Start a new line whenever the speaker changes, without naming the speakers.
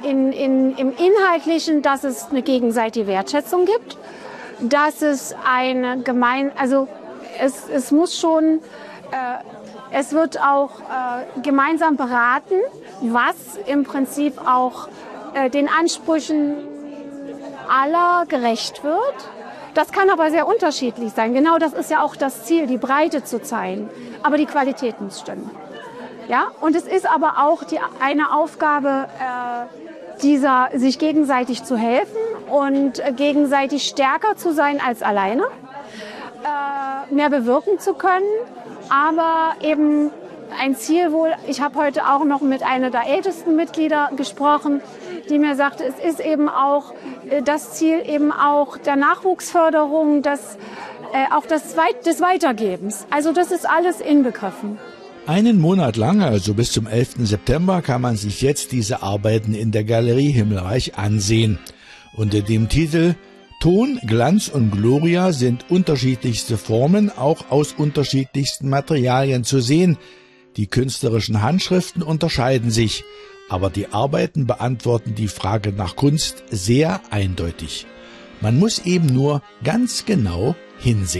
im Inhaltlichen, dass es eine gegenseitige Wertschätzung gibt, dass es es muss schon, es wird auch gemeinsam beraten, was im Prinzip auch den Ansprüchen aller gerecht wird. Das kann aber sehr unterschiedlich sein. Genau das ist ja auch das Ziel, die Breite zu zeigen. Aber die Qualität muss stimmen. Ja? Und es ist aber auch eine Aufgabe, sich gegenseitig zu helfen und gegenseitig stärker zu sein als alleine, mehr bewirken zu können, aber eben ein Ziel wohl. Ich habe heute auch noch mit einer der ältesten Mitglieder gesprochen, die mir sagte, es ist eben auch das Ziel eben auch der Nachwuchsförderung, auch des Weitergebens. Also das ist alles inbegriffen.
Einen Monat lang, also bis zum 11. September, kann man sich jetzt diese Arbeiten in der Galerie Himmelreich ansehen. Unter dem Titel Ton, Glanz und Gloria sind unterschiedlichste Formen auch aus unterschiedlichsten Materialien zu sehen. Die künstlerischen Handschriften unterscheiden sich, aber die Arbeiten beantworten die Frage nach Kunst sehr eindeutig. Man muss eben nur ganz genau hinsehen.